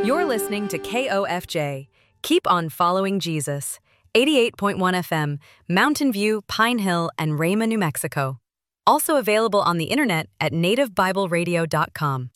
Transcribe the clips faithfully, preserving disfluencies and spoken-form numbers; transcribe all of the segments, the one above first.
You're listening to K O F J. Keep on following Jesus. eighty-eight point one F M, Mountain View, Pine Hill, and Rama, New Mexico. Also available on the internet at native bible radio dot com.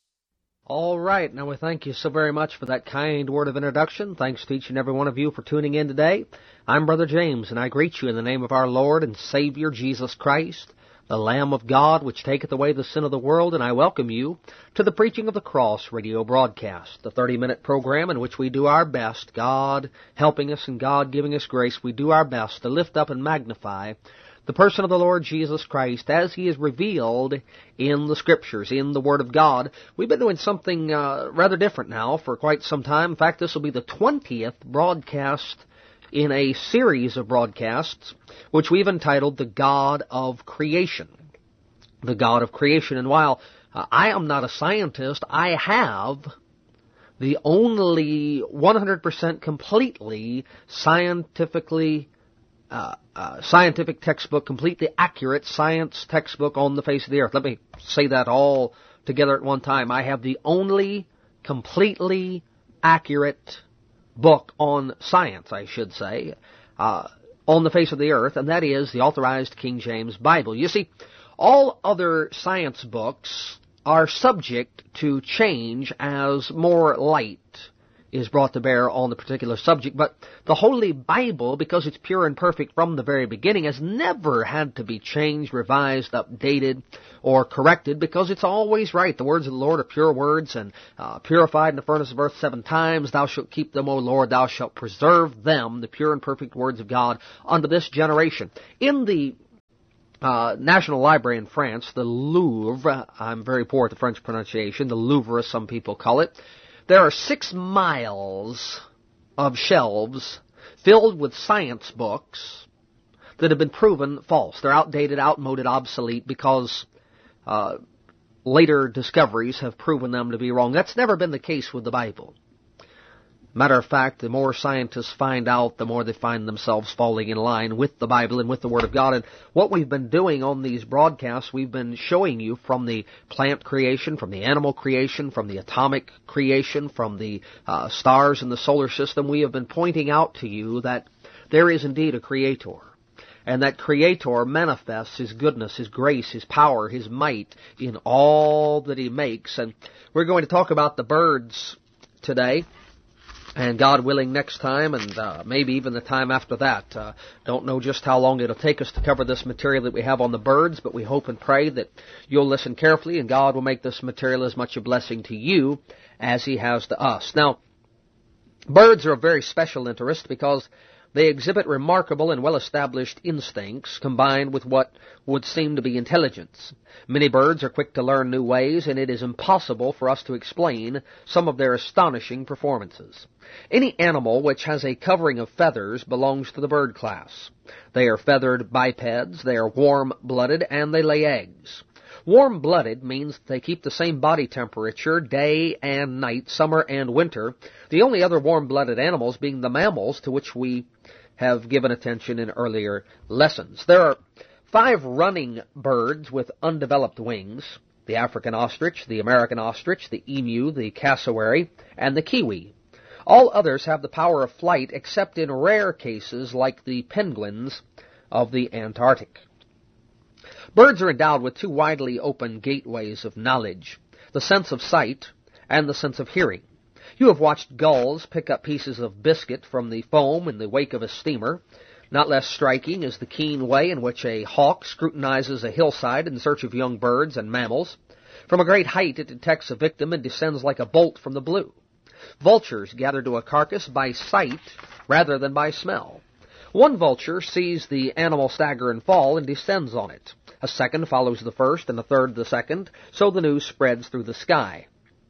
All right. Now, we thank you so very much for that kind word of introduction. Thanks to each and every one of you for tuning in today. I'm Brother James, and I greet you in the name of our Lord and Savior, Jesus Christ, the Lamb of God, which taketh away the sin of the world, and I welcome you to the Preaching of the Cross radio broadcast, the thirty-minute program in which we do our best, God helping us and God giving us grace, we do our best to lift up and magnify the person of the Lord Jesus Christ as He is revealed in the Scriptures, in the Word of God. We've been doing something uh, rather different now for quite some time. In fact, this will be the twentieth broadcast in a series of broadcasts which we've entitled The God of Creation. The God of Creation. And while uh, I am not a scientist, I have the only one hundred percent completely scientifically uh, uh, scientific textbook, completely accurate science textbook on the face of the earth. Let me say that all together at one time. I have the only completely accurate book on science, I should say, uh, on the face of the earth, and that is the Authorized King James Bible. You see, all other science books are subject to change as more light is brought to bear on the particular subject, but the Holy Bible, because it's pure and perfect from the very beginning, has never had to be changed, revised, updated, or corrected, because it's always right. The words of the Lord are pure words, and uh, purified in the furnace of earth seven times. Thou shalt keep them, O Lord, thou shalt preserve them, the pure and perfect words of God, unto this generation. In the Uh, National Library in France, the Louvre, I'm very poor at the French pronunciation, the Louvre as some people call it, there are six miles of shelves filled with science books that have been proven false. They're outdated, outmoded, obsolete, because uh, later discoveries have proven them to be wrong. That's never been the case with the Bible. Matter of fact, the more scientists find out, the more they find themselves falling in line with the Bible and with the Word of God. And what we've been doing on these broadcasts, we've been showing you from the plant creation, from the animal creation, from the atomic creation, from the uh, stars in the solar system. We have been pointing out to you that there is indeed a Creator. And that Creator manifests His goodness, His grace, His power, His might in all that He makes. And we're going to talk about the birds today. And God willing, next time, and uh, maybe even the time after that. Uh, don't know just how long it'll take us to cover this material that we have on the birds, but we hope and pray that you'll listen carefully, and God will make this material as much a blessing to you as He has to us. Now, birds are of very special interest because they exhibit remarkable and well-established instincts combined with what would seem to be intelligence. Many birds are quick to learn new ways, and it is impossible for us to explain some of their astonishing performances. Any animal which has a covering of feathers belongs to the bird class. They are feathered bipeds, they are warm-blooded, and they lay eggs. Warm-blooded means that they keep the same body temperature day and night, summer and winter, the only other warm-blooded animals being the mammals, to which we have given attention in earlier lessons. There are five running birds with undeveloped wings: the African ostrich, the American ostrich, the emu, the cassowary, and the kiwi. All others have the power of flight except in rare cases like the penguins of the Antarctic. Birds are endowed with two widely open gateways of knowledge, the sense of sight and the sense of hearing. You have watched gulls pick up pieces of biscuit from the foam in the wake of a steamer. Not less striking is the keen way in which a hawk scrutinizes a hillside in search of young birds and mammals. From a great height it detects a victim and descends like a bolt from the blue. Vultures gather to a carcass by sight rather than by smell. One vulture sees the animal stagger and fall and descends on it. A second follows the first, and a third the second, so the news spreads through the sky.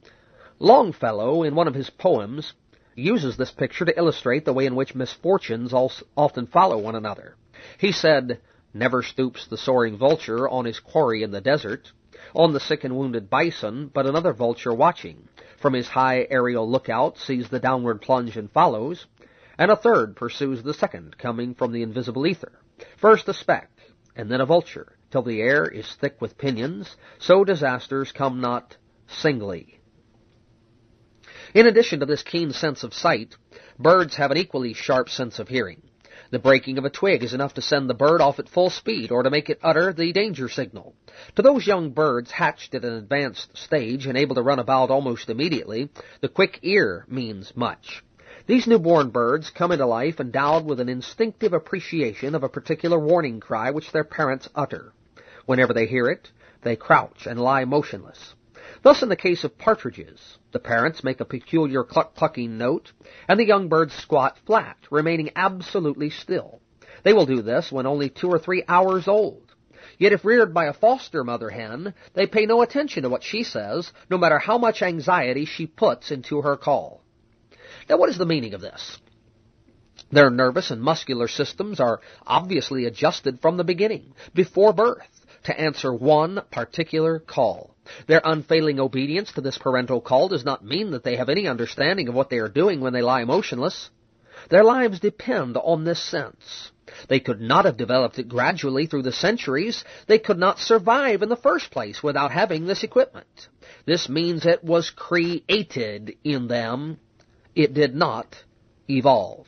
Longfellow, in one of his poems, uses this picture to illustrate the way in which misfortunes often follow one another. He said, "Never stoops the soaring vulture on his quarry in the desert, on the sick and wounded bison, but another vulture watching, from his high aerial lookout, sees the downward plunge and follows, and a third pursues the second, coming from the invisible ether. First a speck, and then a vulture, till the air is thick with pinions, so disasters come not singly." In addition to this keen sense of sight, birds have an equally sharp sense of hearing. The breaking of a twig is enough to send the bird off at full speed or to make it utter the danger signal. To those young birds hatched at an advanced stage and able to run about almost immediately, the quick ear means much. These newborn birds come into life endowed with an instinctive appreciation of a particular warning cry which their parents utter. Whenever they hear it, they crouch and lie motionless. Thus, in the case of partridges, the parents make a peculiar cluck-clucking note, and the young birds squat flat, remaining absolutely still. They will do this when only two or three hours old. Yet if reared by a foster mother hen, they pay no attention to what she says, no matter how much anxiety she puts into her call. Now, what is the meaning of this? Their nervous and muscular systems are obviously adjusted from the beginning, before birth, to answer one particular call. Their unfailing obedience to this parental call does not mean that they have any understanding of what they are doing when they lie motionless. Their lives depend on this sense. They could not have developed it gradually through the centuries. They could not survive in the first place without having this equipment. This means it was created in them. It did not evolve.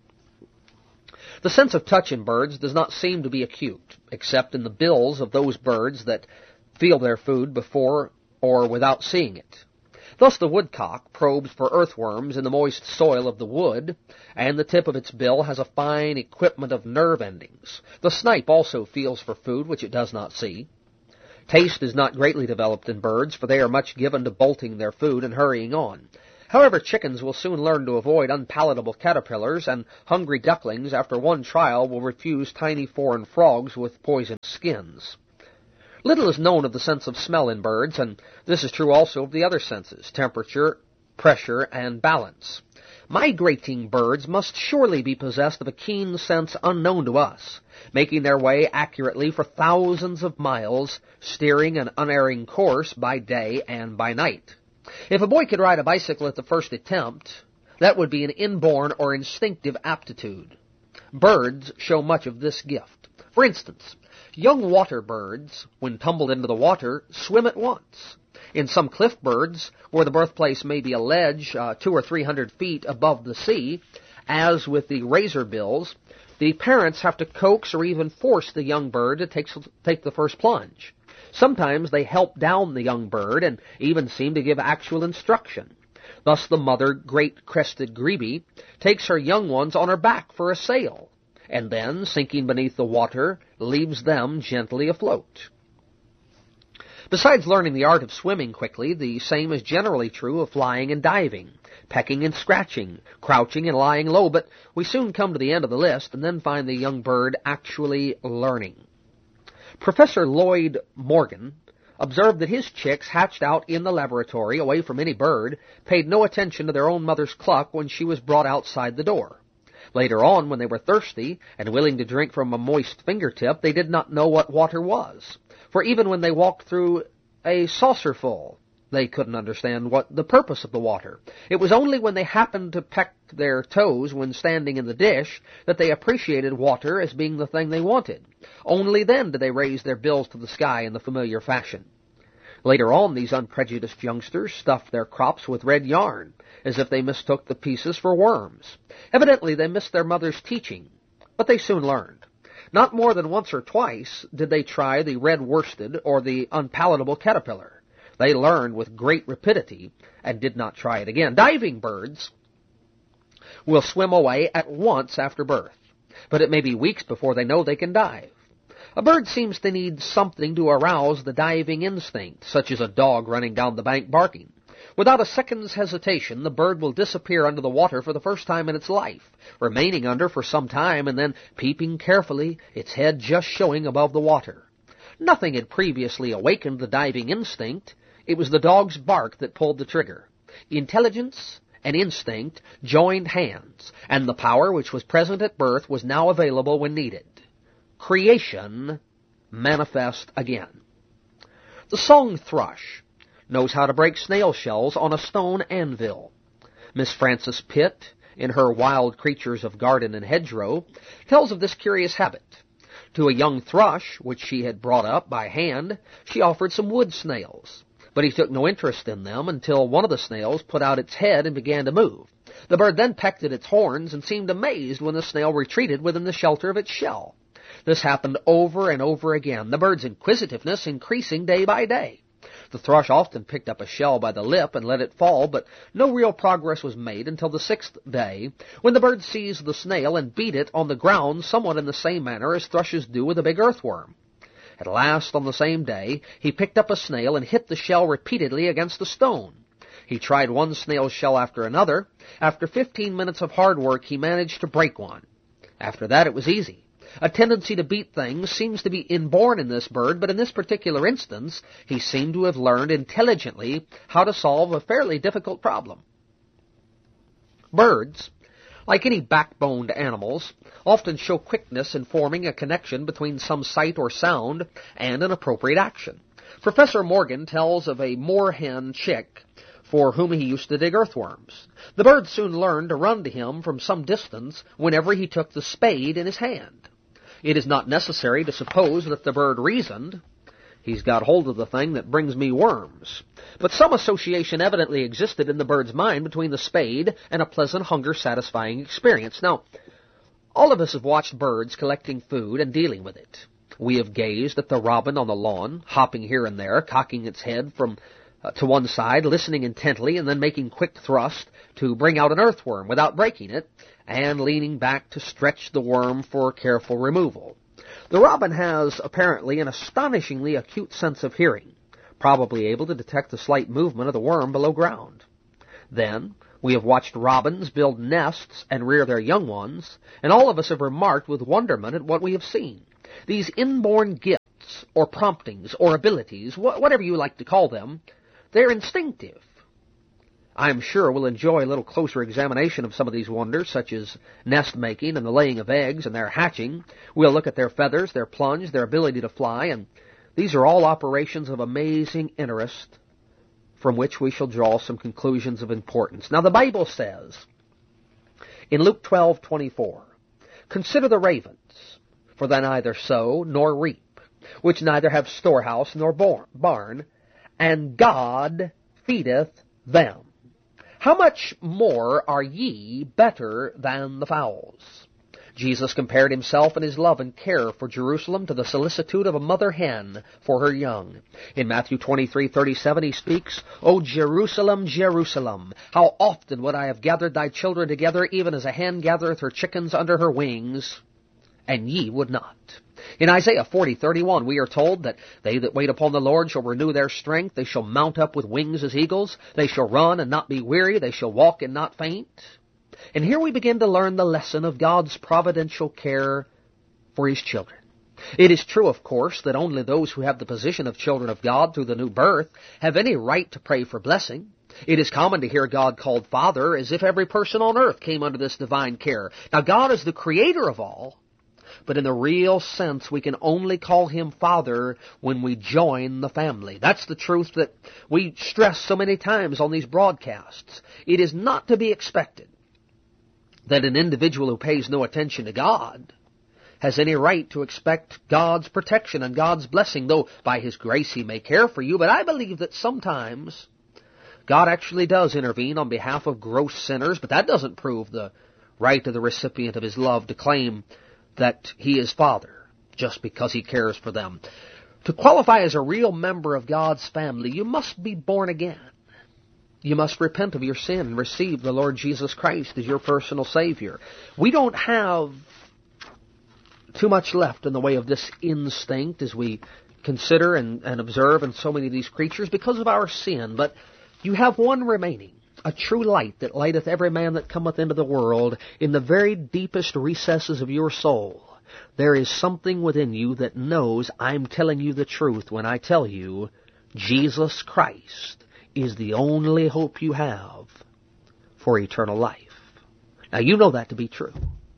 The sense of touch in birds does not seem to be acute, except in the bills of those birds that feel their food before or without seeing it. Thus the woodcock probes for earthworms in the moist soil of the wood, and the tip of its bill has a fine equipment of nerve endings. The snipe also feels for food which it does not see. Taste is not greatly developed in birds, for they are much given to bolting their food and hurrying on. However, chickens will soon learn to avoid unpalatable caterpillars, and hungry ducklings, after one trial, will refuse tiny foreign frogs with poisoned skins. Little is known of the sense of smell in birds, and this is true also of the other senses, temperature, pressure, and balance. Migrating birds must surely be possessed of a keen sense unknown to us, making their way accurately for thousands of miles, steering an unerring course by day and by night. If a boy could ride a bicycle at the first attempt, that would be an inborn or instinctive aptitude. Birds show much of this gift. For instance, young water birds, when tumbled into the water, swim at once. In some cliff birds, where the birthplace may be a ledge uh, two or three hundred feet above the sea, as with the razorbills, the parents have to coax or even force the young bird to take, take the first plunge. Sometimes they help down the young bird and even seem to give actual instruction. Thus the mother, great-crested grebe, takes her young ones on her back for a sail, and then, sinking beneath the water, leaves them gently afloat. Besides learning the art of swimming quickly, the same is generally true of flying and diving, pecking and scratching, crouching and lying low, but we soon come to the end of the list and then find the young bird actually learning. Professor Lloyd Morgan observed that his chicks hatched out in the laboratory, away from any bird, paid no attention to their own mother's cluck when she was brought outside the door. Later on, when they were thirsty and willing to drink from a moist fingertip, they did not know what water was. For even when they walked through a saucerful, they couldn't understand what the purpose of the water. It was only when they happened to peck their toes when standing in the dish that they appreciated water as being the thing they wanted. Only then did they raise their bills to the sky in the familiar fashion. Later on, these unprejudiced youngsters stuffed their crops with red yarn, as if they mistook the pieces for worms. Evidently, they missed their mother's teaching, but they soon learned. Not more than once or twice did they try the red worsted or the unpalatable caterpillar. They learned with great rapidity and did not try it again. Diving birds will swim away at once after birth, but it may be weeks before they know they can dive. A bird seems to need something to arouse the diving instinct, such as a dog running down the bank barking. Without a second's hesitation, the bird will disappear under the water for the first time in its life, remaining under for some time and then peeping carefully, its head just showing above the water. Nothing had previously awakened the diving instinct. It was the dog's bark that pulled the trigger. Intelligence and instinct joined hands, and the power which was present at birth was now available when needed. Creation manifest again. The song thrush knows how to break snail shells on a stone anvil. Miss Frances Pitt, in her Wild Creatures of Garden and Hedgerow, tells of this curious habit. To a young thrush, which she had brought up by hand, she offered some wood snails, but but he took no interest in them until one of the snails put out its head and began to move. The bird then pecked at its horns and seemed amazed when the snail retreated within the shelter of its shell. This happened over and over again, the bird's inquisitiveness increasing day by day. The thrush often picked up a shell by the lip and let it fall, but no real progress was made until the sixth day, when the bird seized the snail and beat it on the ground somewhat in the same manner as thrushes do with a big earthworm. At last, on the same day, he picked up a snail and hit the shell repeatedly against a stone. He tried one snail's shell after another. After fifteen minutes of hard work, he managed to break one. After that, it was easy. A tendency to beat things seems to be inborn in this bird, but in this particular instance, he seemed to have learned intelligently how to solve a fairly difficult problem. Birds, like any backboned animals, often show quickness in forming a connection between some sight or sound and an appropriate action. Professor Morgan tells of a moorhen chick for whom he used to dig earthworms. The bird soon learned to run to him from some distance whenever he took the spade in his hand. It is not necessary to suppose that the bird reasoned, "He's got hold of the thing that brings me worms." But some association evidently existed in the bird's mind between the spade and a pleasant, hunger-satisfying experience. Now, all of us have watched birds collecting food and dealing with it. We have gazed at the robin on the lawn, hopping here and there, cocking its head from uh, to one side, listening intently, and then making quick thrust to bring out an earthworm without breaking it, and leaning back to stretch the worm for careful removal. The robin has, apparently, an astonishingly acute sense of hearing, probably able to detect the slight movement of the worm below ground. Then, we have watched robins build nests and rear their young ones, and all of us have remarked with wonderment at what we have seen. These inborn gifts, or promptings, or abilities, wh- whatever you like to call them, they're instinctive. I am sure we'll enjoy a little closer examination of some of these wonders, such as nest-making and the laying of eggs and their hatching. We'll look at their feathers, their plunge, their ability to fly, and these are all operations of amazing interest from which we shall draw some conclusions of importance. Now, the Bible says in Luke twelve twenty-four, "Consider the ravens, for they neither sow nor reap, which neither have storehouse nor barn, and God feedeth them. How much more are ye better than the fowls?" Jesus compared himself and his love and care for Jerusalem to the solicitude of a mother hen for her young. In Matthew twenty-three thirty-seven he speaks, "O Jerusalem, Jerusalem, how often would I have gathered thy children together, even as a hen gathereth her chickens under her wings, and ye would not." In Isaiah forty thirty-one we are told that they that wait upon the Lord shall renew their strength. They shall mount up with wings as eagles. They shall run and not be weary. They shall walk and not faint. And here we begin to learn the lesson of God's providential care for His children. It is true, of course, that only those who have the position of children of God through the new birth have any right to pray for blessing. It is common to hear God called Father, as if every person on earth came under this divine care. Now, God is the creator of all, but in the real sense, we can only call Him Father when we join the family. That's the truth that we stress so many times on these broadcasts. It is not to be expected that an individual who pays no attention to God has any right to expect God's protection and God's blessing, though by His grace He may care for you. But I believe that sometimes God actually does intervene on behalf of gross sinners, but that doesn't prove the right of the recipient of His love to claim that He is Father just because He cares for them. To qualify as a real member of God's family, you must be born again. You must repent of your sin and receive the Lord Jesus Christ as your personal Savior. We don't have too much left in the way of this instinct as we consider and, and observe in so many of these creatures because of our sin, but you have one remaining, a true light that lighteth every man that cometh into the world. In the very deepest recesses of your soul, there is something within you that knows I'm telling you the truth when I tell you Jesus Christ is the only hope you have for eternal life. Now, you know that to be true.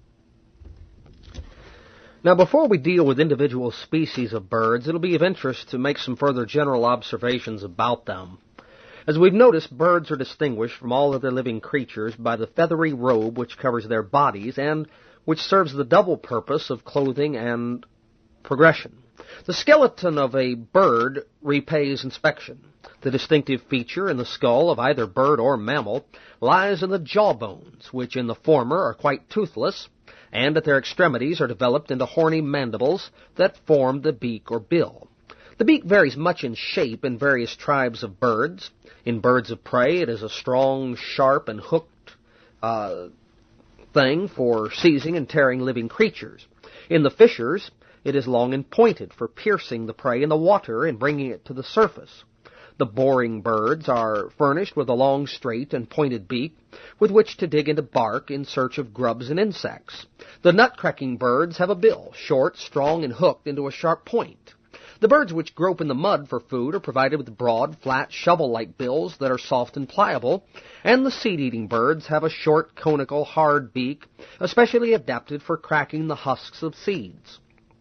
Now, before we deal with individual species of birds, it'll be of interest to make some further general observations about them. As we've noticed, birds are distinguished from all other living creatures by the feathery robe which covers their bodies and which serves the double purpose of clothing and progression. The skeleton of a bird repays inspection. The distinctive feature in the skull of either bird or mammal lies in the jawbones, which in the former are quite toothless, and at their extremities are developed into horny mandibles that form the beak or bill. The beak varies much in shape in various tribes of birds. In birds of prey, it is a strong, sharp, and hooked uh, thing for seizing and tearing living creatures. In the fishers, it is long and pointed for piercing the prey in the water and bringing it to the surface. The boring birds are furnished with a long, straight, and pointed beak with which to dig into bark in search of grubs and insects. The nut-cracking birds have a bill, short, strong, and hooked into a sharp point. The birds which grope in the mud for food are provided with broad, flat, shovel-like bills that are soft and pliable, and the seed-eating birds have a short, conical, hard beak, especially adapted for cracking the husks of seeds.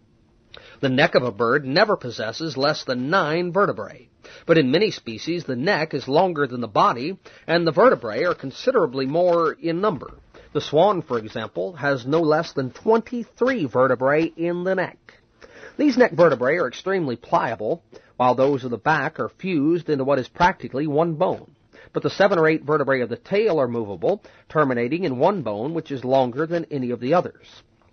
The neck of a bird never possesses less than nine vertebrae, but in many species the neck is longer than the body, and the vertebrae are considerably more in number. The swan, for example, has no less than twenty-three vertebrae in the neck. These neck vertebrae are extremely pliable, while those of the back are fused into what is practically one bone. But the seven or eight vertebrae of the tail are movable, terminating in one bone which is longer than any of the others.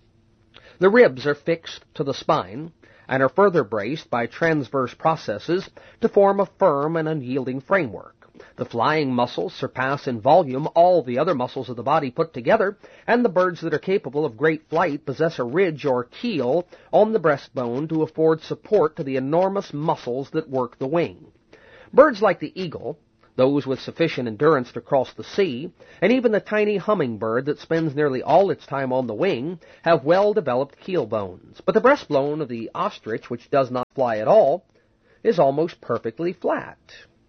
The ribs are fixed to the spine and are further braced by transverse processes to form a firm and unyielding framework. The flying muscles surpass in volume all the other muscles of the body put together, and the birds that are capable of great flight possess a ridge or keel on the breastbone to afford support to the enormous muscles that work the wing. Birds like the eagle, those with sufficient endurance to cross the sea, and even the tiny hummingbird that spends nearly all its time on the wing, have well-developed keel bones. But the breastbone of the ostrich, which does not fly at all, is almost perfectly flat.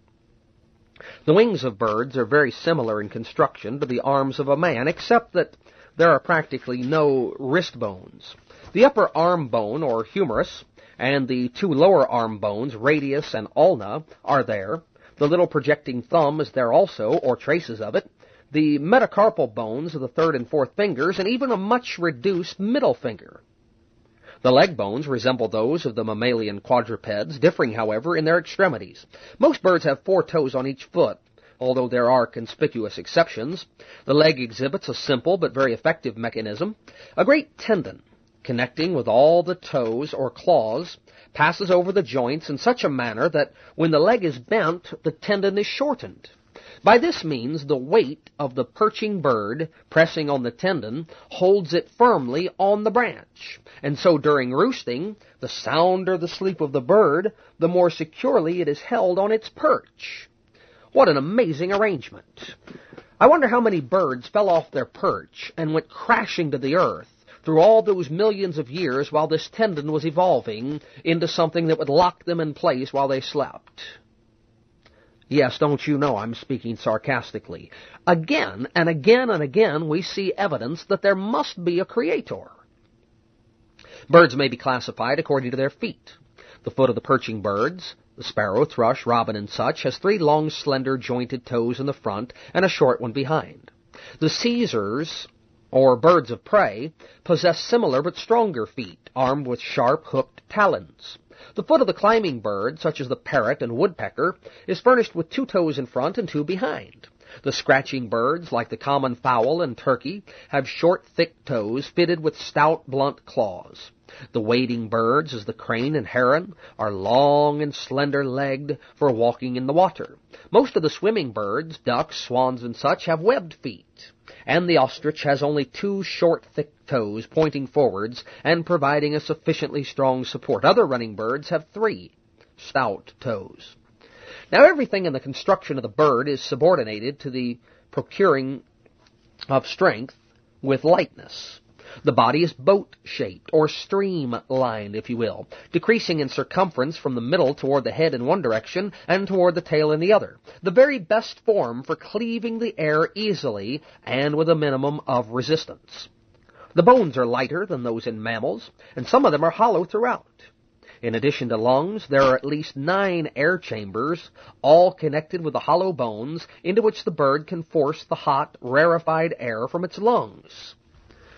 The wings of birds are very similar in construction to the arms of a man, except that there are practically no wrist bones. The upper arm bone, or humerus, and the two lower arm bones, radius and ulna, are there. The little projecting thumb is there also, or traces of it, the metacarpal bones of the third and fourth fingers, and even a much reduced middle finger. The leg bones resemble those of the mammalian quadrupeds, differing, however, in their extremities. Most birds have four toes on each foot, although there are conspicuous exceptions. The leg exhibits a simple but very effective mechanism. A great tendon, connecting with all the toes or claws, passes over the joints in such a manner that when the leg is bent, the tendon is shortened. By this means, the weight of the perching bird pressing on the tendon holds it firmly on the branch, and so during roosting, the sounder the sleep of the bird, the more securely it is held on its perch. What an amazing arrangement! I wonder how many birds fell off their perch and went crashing to the earth through all those millions of years while this tendon was evolving into something that would lock them in place while they slept. Yes, don't you know I'm speaking sarcastically. Again and again and again we see evidence that there must be a creator. Birds may be classified according to their feet. The foot of the perching birds, the sparrow, thrush, robin, and such, has three long, slender, jointed toes in the front and a short one behind. The Caesars, or birds of prey, possess similar but stronger feet, armed with sharp, hooked talons. The foot of the climbing bird, such as the parrot and woodpecker, is furnished with two toes in front and two behind. The scratching birds, like the common fowl and turkey, have short, thick toes fitted with stout, blunt claws. The wading birds, as the crane and heron, are long and slender-legged for walking in the water. Most of the swimming birds, ducks, swans, and such, have webbed feet, and the ostrich has only two short, thick toes pointing forwards and providing a sufficiently strong support. Other running birds have three stout toes. Now, everything in the construction of the bird is subordinated to the procuring of strength with lightness. The body is boat-shaped, or streamlined, if you will, decreasing in circumference from the middle toward the head in one direction and toward the tail in the other, the very best form for cleaving the air easily and with a minimum of resistance. The bones are lighter than those in mammals, and some of them are hollow throughout. In addition to lungs, there are at least nine air chambers, all connected with the hollow bones, into which the bird can force the hot, rarefied air from its lungs.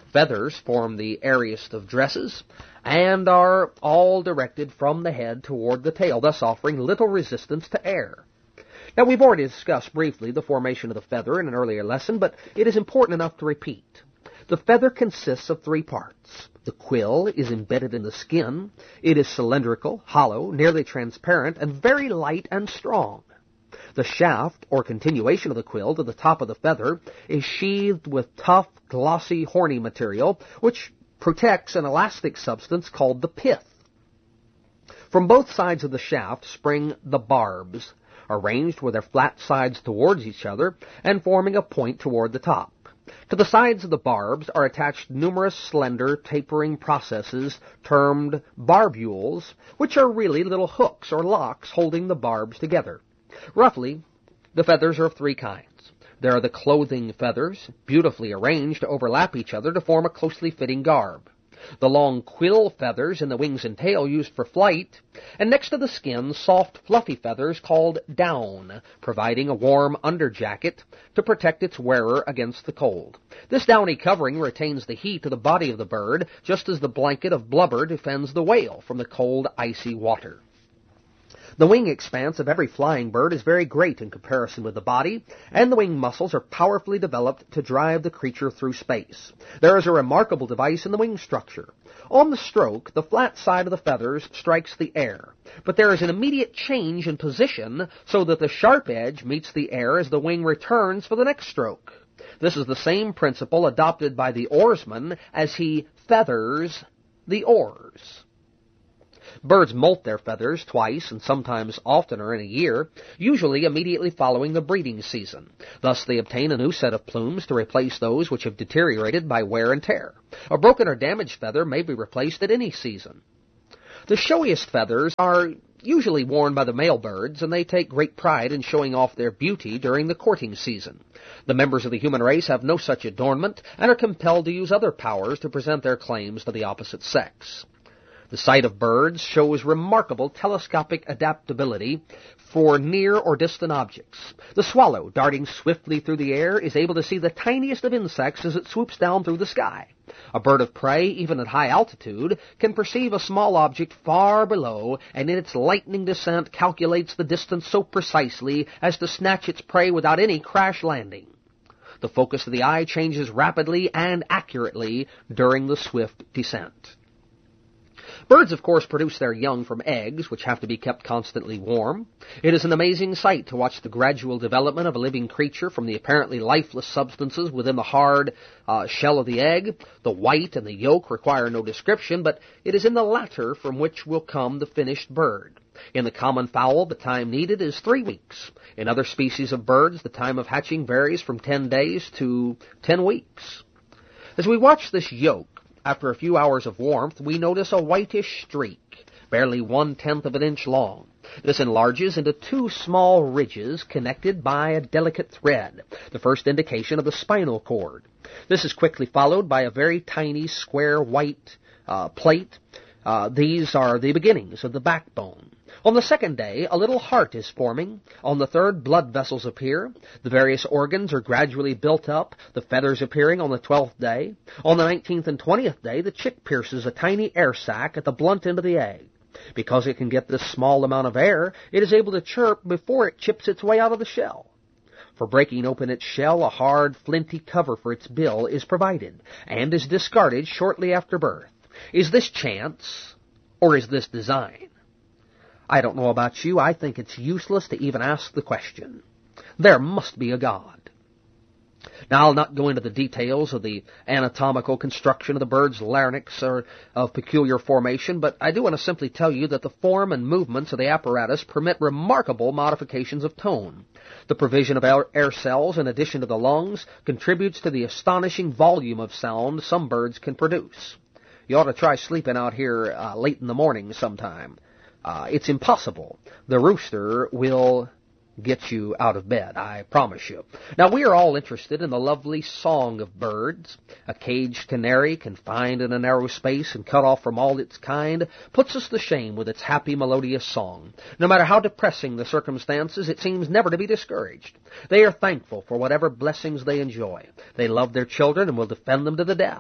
Feathers form the airiest of dresses, and are all directed from the head toward the tail, thus offering little resistance to air. Now, we've already discussed briefly the formation of the feather in an earlier lesson, but it is important enough to repeat. The feather consists of three parts. The quill is embedded in the skin. It is cylindrical, hollow, nearly transparent, and very light and strong. The shaft, or continuation of the quill to the top of the feather, is sheathed with tough, glossy, horny material, which protects an elastic substance called the pith. From both sides of the shaft spring the barbs, arranged with their flat sides towards each other and forming a point toward the top. To the sides of the barbs are attached numerous slender, tapering processes termed barbules, which are really little hooks or locks holding the barbs together. Roughly, the feathers are of three kinds. There are the clothing feathers, beautifully arranged to overlap each other to form a closely fitting garb. The long quill feathers in the wings and tail used for flight, and next to the skin, soft, fluffy feathers called down, providing a warm underjacket to protect its wearer against the cold. This downy covering retains the heat of the body of the bird, just as the blanket of blubber defends the whale from the cold, icy water. The wing expanse of every flying bird is very great in comparison with the body, and the wing muscles are powerfully developed to drive the creature through space. There is a remarkable device in the wing structure. On the stroke, the flat side of the feathers strikes the air, but there is an immediate change in position so that the sharp edge meets the air as the wing returns for the next stroke. This is the same principle adopted by the oarsman as he feathers the oars. Birds molt their feathers twice and sometimes oftener in a year, usually immediately following the breeding season. Thus they obtain a new set of plumes to replace those which have deteriorated by wear and tear. A broken or damaged feather may be replaced at any season. The showiest feathers are usually worn by the male birds, and they take great pride in showing off their beauty during the courting season. The members of the human race have no such adornment and are compelled to use other powers to present their claims to the opposite sex. The sight of birds shows remarkable telescopic adaptability for near or distant objects. The swallow, darting swiftly through the air, is able to see the tiniest of insects as it swoops down through the sky. A bird of prey, even at high altitude, can perceive a small object far below, and in its lightning descent calculates the distance so precisely as to snatch its prey without any crash landing. The focus of the eye changes rapidly and accurately during the swift descent. Birds, of course, produce their young from eggs, which have to be kept constantly warm. It is an amazing sight to watch the gradual development of a living creature from the apparently lifeless substances within the hard uh, shell of the egg. The white and the yolk require no description, but it is in the latter from which will come the finished bird. In the common fowl, the time needed is three weeks. In other species of birds, the time of hatching varies from ten days to ten weeks. As we watch this yolk, after a few hours of warmth, we notice a whitish streak, barely one-tenth of an inch long. This enlarges into two small ridges connected by a delicate thread, the first indication of the spinal cord. This is quickly followed by a very tiny square white uh, plate. Uh, these are the beginnings of the backbone. On the second day, a little heart is forming. On the third, blood vessels appear. The various organs are gradually built up, the feathers appearing on the twelfth day. On the nineteenth and twentieth day, the chick pierces a tiny air sac at the blunt end of the egg. Because it can get this small amount of air, it is able to chirp before it chips its way out of the shell. For breaking open its shell, a hard, flinty cover for its bill is provided, and is discarded shortly after birth. Is this chance, or is this design? I don't know about you, I think it's useless to even ask the question. There must be a God. Now, I'll not go into the details of the anatomical construction of the bird's larynx or of peculiar formation, but I do want to simply tell you that the form and movements of the apparatus permit remarkable modifications of tone. The provision of air cells, in addition to the lungs, contributes to the astonishing volume of sound some birds can produce. You ought to try sleeping out here uh, late in the morning sometime. Uh, it's impossible. The rooster will get you out of bed, I promise you. Now, we are all interested in the lovely song of birds. A caged canary, confined in a narrow space and cut off from all its kind, puts us to shame with its happy, melodious song. No matter how depressing the circumstances, it seems never to be discouraged. They are thankful for whatever blessings they enjoy. They love their children and will defend them to the death.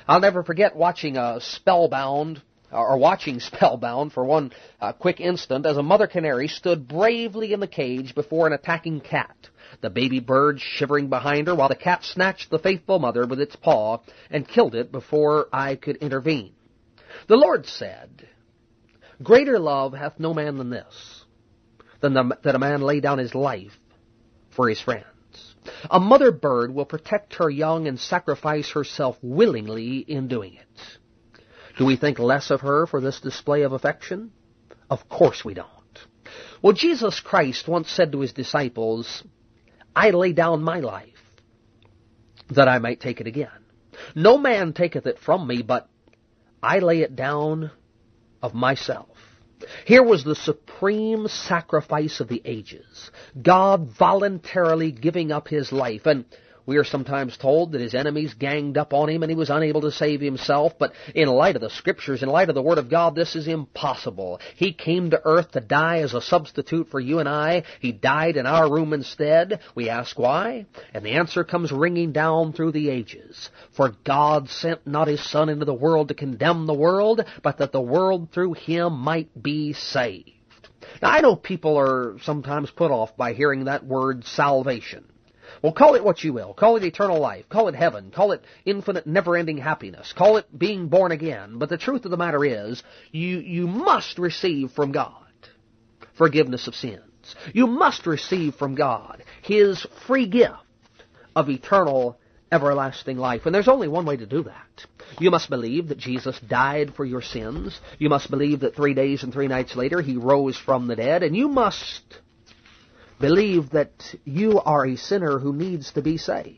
I'll never forget watching uh, Spellbound, or watching Spellbound for one uh, quick instant, as a mother canary stood bravely in the cage before an attacking cat, the baby bird shivering behind her, while the cat snatched the faithful mother with its paw and killed it before I could intervene. The Lord said, "Greater love hath no man than this, than the, that a man lay down his life for his friends." A mother bird will protect her young and sacrifice herself willingly in doing it. Do we think less of her for this display of affection? Of course we don't. Well, Jesus Christ once said to his disciples, "I lay down my life, that I might take it again. No man taketh it from me, but I lay it down of myself." Here was the supreme sacrifice of the ages, God voluntarily giving up his life. And we are sometimes told that his enemies ganged up on him and he was unable to save himself. But in light of the Scriptures, in light of the Word of God, this is impossible. He came to earth to die as a substitute for you and I. He died in our room instead. We ask why? And the answer comes ringing down through the ages. For God sent not his Son into the world to condemn the world, but that the world through him might be saved. Now, I know people are sometimes put off by hearing that word salvation. Well, call it what you will. Call it eternal life. Call it heaven. Call it infinite, never-ending happiness. Call it being born again. But the truth of the matter is, you, you must receive from God forgiveness of sins. You must receive from God his free gift of eternal, everlasting life. And there's only one way to do that. You must believe that Jesus died for your sins. You must believe that three days and three nights later he rose from the dead. And you must believe that you are a sinner who needs to be saved.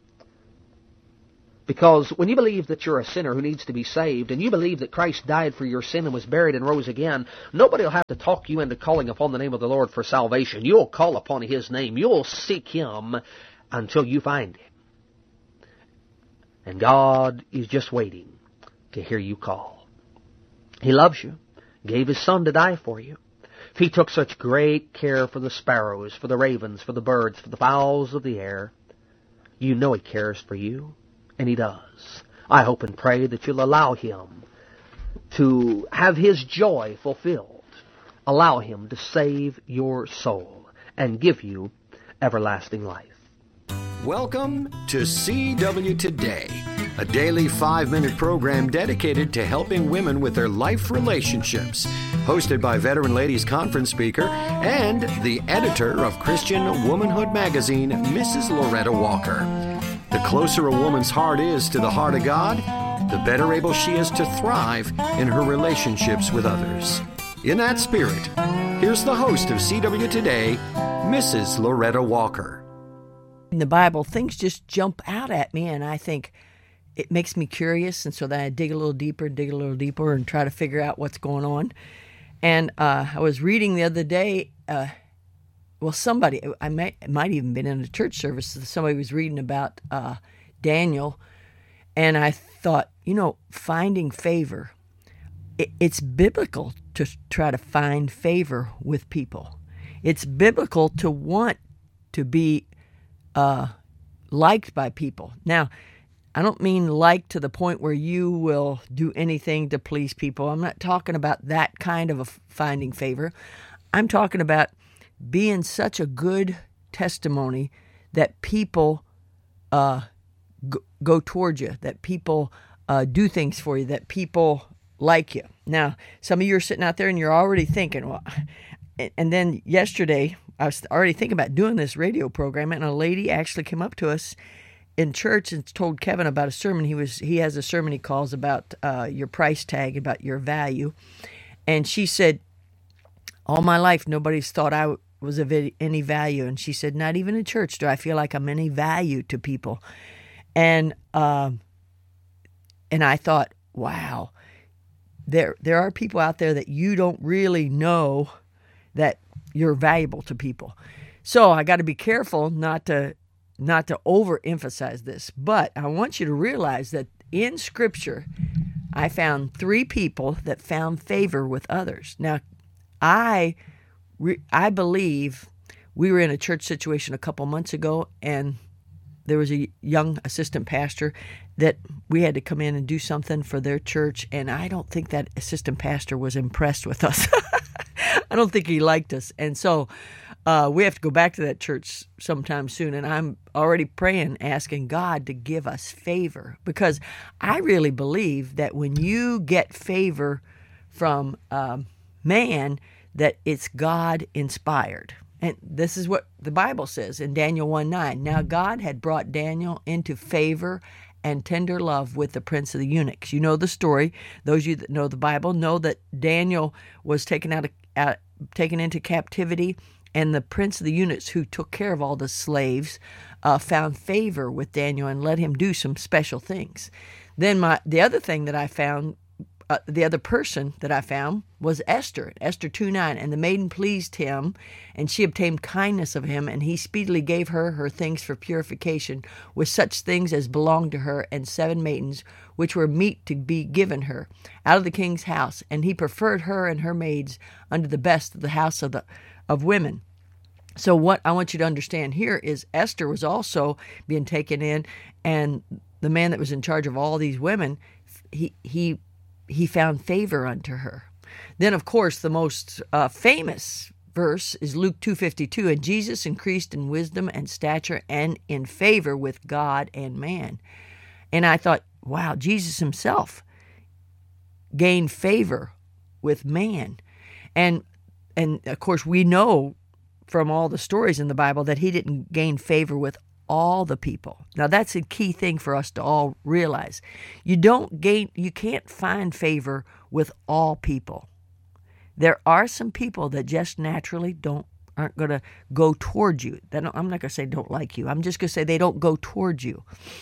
Because when you believe that you're a sinner who needs to be saved, and you believe that Christ died for your sin and was buried and rose again, nobody will have to talk you into calling upon the name of the Lord for salvation. You'll call upon his name. You'll seek him until you find him. And God is just waiting to hear you call. He loves you, gave his Son to die for you. If he took such great care for the sparrows, for the ravens, for the birds, for the fowls of the air, you know he cares for you, and he does. I hope and pray that you'll allow him to have his joy fulfilled. Allow him to save your soul and give you everlasting life. Welcome to C W Today, a daily five-minute program dedicated to helping women with their life relationships. Hosted by Veteran Ladies Conference speaker and the editor of Christian Womanhood magazine, Missus Loretta Walker. The closer a woman's heart is to the heart of God, the better able she is to thrive in her relationships with others. In that spirit, here's the host of C W Today, Missus Loretta Walker. In the Bible, things just jump out at me, and I think it makes me curious, and so then I dig a little deeper, dig a little deeper, and try to figure out what's going on. And uh, I was reading the other day, uh, well, somebody, I might, it might even been in a church service, somebody was reading about uh, Daniel, and I thought, you know, finding favor, it, it's biblical to try to find favor with people. It's biblical to want to be uh, liked by people. Now, I don't mean like to the point where you will do anything to please people. I'm not talking about that kind of a finding favor. I'm talking about being such a good testimony that people uh, go, go toward you, that people uh, do things for you, that people like you. Now, some of you are sitting out there and you're already thinking, well, and then yesterday I was already thinking about doing this radio program, and a lady actually came up to us in church and told Kevin about a sermon. He was he has a sermon he calls about uh, your price tag, about your value. And she said, all my life, nobody's thought I was of any value. And she said, not even in church do I feel like I'm any value to people. And um, and I thought, wow, there there are people out there that you don't really know that you're valuable to people. So I got to be careful not to not to overemphasize this, but I want you to realize that in Scripture, I found three people that found favor with others. Now, I I believe we were in a church situation a couple months ago, and there was a young assistant pastor that we had to come in and do something for their church, and I don't think that assistant pastor was impressed with us. I don't think he liked us. And so uh, we have to go back to that church sometime soon, and I'm already praying, asking God to give us favor, because I really believe that when you get favor from um, man, that it's God-inspired. And this is what the Bible says in Daniel one nine. Now God had brought Daniel into favor and tender love with the prince of the eunuchs. You know the story. Those of you that know the Bible know that Daniel was taken out, of, out taken into captivity, and the prince of the eunuchs, who took care of all the slaves, uh, found favor with Daniel and let him do some special things. Then my the other thing that I found, uh, the other person that I found was Esther, Esther two nine. And the maiden pleased him, and she obtained kindness of him, and he speedily gave her her things for purification, with such things as belonged to her, and seven maidens, which were meet to be given her, out of the king's house. And he preferred her and her maids unto the best of the house of the of women. So what I want you to understand here is Esther was also being taken in, and the man that was in charge of all these women, he he he found favor unto her. Then, of course, the most uh, famous verse is Luke two fifty-two, and Jesus increased in wisdom and stature and in favor with God and man. And I thought, wow, Jesus himself gained favor with man. And and of course, we know from all the stories in the Bible that he didn't gain favor with all the people. Now, that's a key thing for us to all realize. You don't gain, you can't find favor with all people. There are some people that just naturally don't aren't going to go toward you. They don't, I'm not going to say don't like you. I'm just going to say they don't go toward you.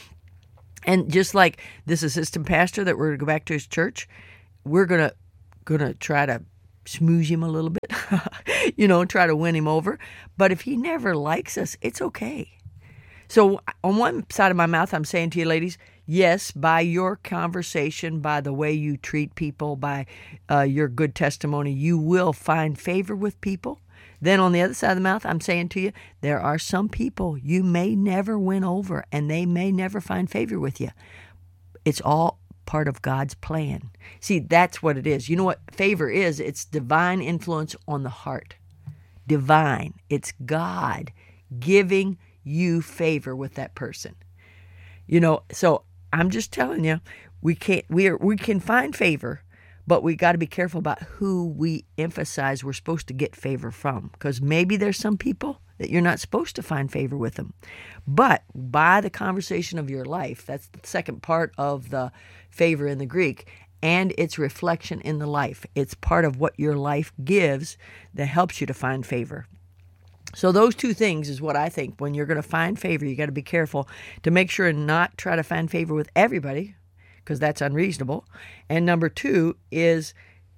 And just like this assistant pastor that we're going to go back to his church, we're going to going to try to smooze him a little bit, you know, try to win him over. But if he never likes us, it's okay. So on one side of my mouth, I'm saying to you ladies, yes, by your conversation, by the way you treat people, by uh, your good testimony, you will find favor with people. Then on the other side of the mouth, I'm saying to you, there are some people you may never win over, and they may never find favor with you. It's all part of God's plan. See, that's what it is. You know what favor is? It's divine influence on the heart. Divine. It's God giving you favor with that person. You know, so I'm just telling you, we can't we are we can find favor, but we got to be careful about who we emphasize we're supposed to get favor from, because maybe there's some people that you're not supposed to find favor with them. But by the conversation of your life, that's the second part of the favor in the Greek, and its reflection in the life. It's part of what your life gives that helps you to find favor. So those two things is what I think. When you're going to find favor, you got to be careful to make sure and not try to find favor with everybody, because that's unreasonable. And number two is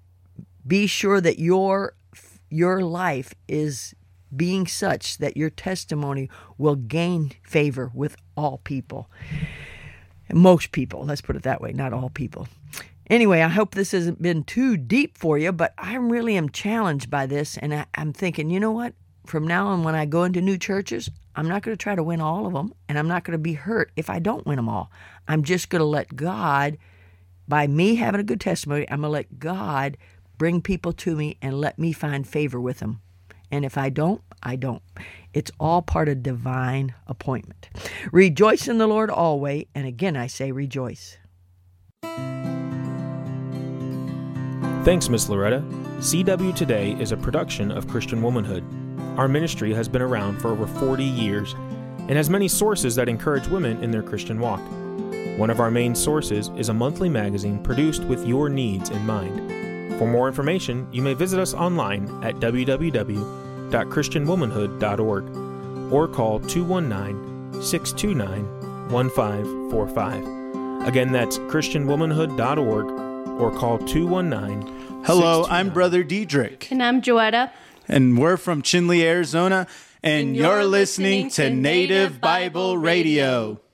be sure that your your life is being such that your testimony will gain favor with all people. Most people, let's put it that way, not all people. Anyway, I hope this hasn't been too deep for you, but I really am challenged by this, and I, I'm thinking, you know what? From now on, when I go into new churches, I'm not going to try to win all of them, and I'm not going to be hurt if I don't win them all. I'm just going to let God, by me having a good testimony, I'm going to let God bring people to me and let me find favor with them. And if I don't, I don't. It's all part of divine appointment. Rejoice in the Lord always, and again I say rejoice. Thanks, Miss Loretta. C W Today is a production of Christian Womanhood. Our ministry has been around for over forty years and has many sources that encourage women in their Christian walk. One of our main sources is a monthly magazine produced with your needs in mind. For more information, you may visit us online at w w w dot christian womanhood dot org or call two one nine, six two nine, one five four five. Again, that's christian womanhood dot org or call two one nine, six two nine. Hello, I'm Brother Diedrich. And I'm Joetta. And we're from Chinle, Arizona, and, And you're, you're listening, listening to to Native Native Bible Bible Radio.